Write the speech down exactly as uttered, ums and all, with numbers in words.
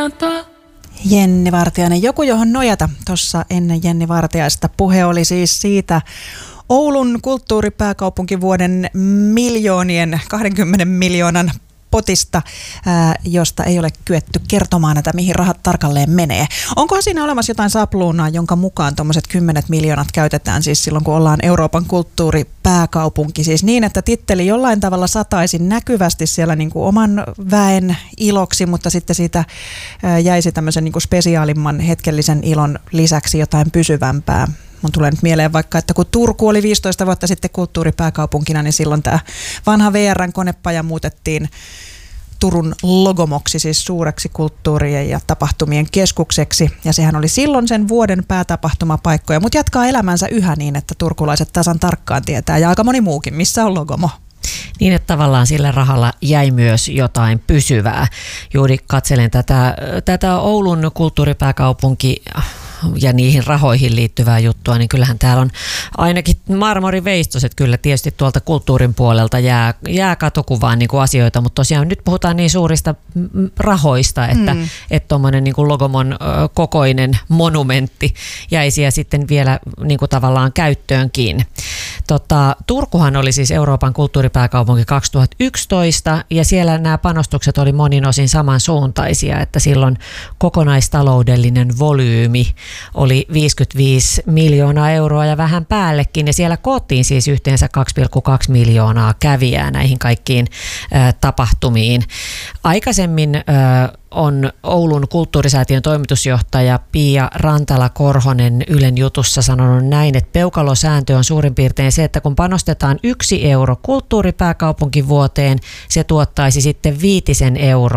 nojata. Jenni Vartiainen, joku johon nojata. Tuossa ennen Jenni Vartiaista puhe oli siis siitä Oulun kulttuuripääkaupunkivuoden miljoonien, kahdenkymmenen miljoonan potista, ää, josta ei ole kyetty kertomaan, että mihin rahat tarkalleen menee. Onkohan siinä olemassa jotain sapluunaa, jonka mukaan tuommoiset kymmenet miljoonat käytetään siis silloin, kun ollaan Euroopan kulttuuripääkaupunki, siis niin, että titteli jollain tavalla sataisi näkyvästi siellä niin kuin oman väen iloksi, mutta sitten siitä ää, jäisi tämmöisen niin kuin spesiaalimman hetkellisen ilon lisäksi jotain pysyvämpää. Mun tulee nyt mieleen vaikka, että kun Turku oli viisitoista vuotta sitten kulttuuripääkaupunkina, niin silloin tämä vanha V R:n konepaja muutettiin Turun Logomoksi, siis suureksi kulttuurien ja tapahtumien keskukseksi. Ja sehän oli silloin sen vuoden päätapahtumapaikkoja, mutta jatkaa elämänsä yhä niin, että turkulaiset tasan tarkkaan tietää ja aika moni muukin, missä on Logomo. Niin, että tavallaan sillä rahalla jäi myös jotain pysyvää. Juuri katselen tätä, tätä Oulun kulttuuripääkaupunki ja niihin rahoihin liittyvää juttua, niin kyllähän täällä on ainakin marmoriveistoset kyllä tietysti tuolta kulttuurin puolelta jää, jää katokuvaan niin kuin asioita, mutta tosiaan nyt puhutaan niin suurista rahoista, että mm. että tuommoinen niin kuin Logomon ö, kokoinen monumentti jäisi ja sitten vielä niin kuin tavallaan käyttöönkin. Tota, Turkuhan oli siis Euroopan kulttuuripääkaupunki kaksituhattayksitoista ja siellä nämä panostukset oli monin osin samansuuntaisia, että silloin kokonaistaloudellinen volyymi oli viisikymmentäviisi miljoonaa euroa ja vähän päällekin ja siellä koottiin siis yhteensä kaksi pilkku kaksi miljoonaa kävijää näihin kaikkiin ö, tapahtumiin. Aikaisemmin ö, on Oulun kulttuurisäätiön toimitusjohtaja Pia Rantala-Korhonen Ylen jutussa sanonut näin, että peukalosääntö on suurin piirtein se, että kun panostetaan yksi euro kulttuuripääkaupunkivuoteen, se tuottaisi sitten viitisen euroa